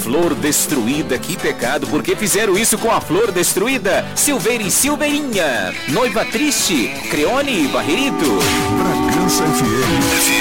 Flor destruída, que pecado, porque fizeram isso com a flor destruída? Silveira e Silveirinha, Noiva Triste, Creone e Barreirito. Bragança FM.